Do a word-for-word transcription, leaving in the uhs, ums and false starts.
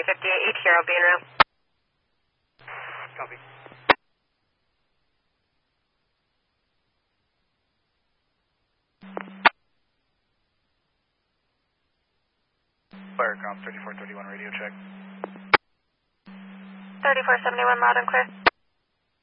fifty-eight, eight Hero, being real. Copy. Firecom thirty-four thirty-one radio check. thirty-four seventy-one, loud and clear.